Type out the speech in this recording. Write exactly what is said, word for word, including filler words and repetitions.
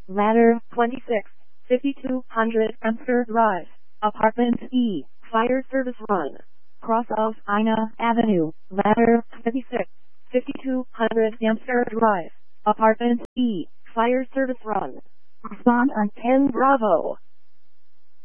Ladder twenty-six, fifty-two hundred Dempster Drive, Apartment E, Fire Service Run. Cross of Ina Avenue, Ladder twenty-six, fifty-two hundred Dempster Drive, Apartment E, Fire Service Run. Respond on ten Bravo.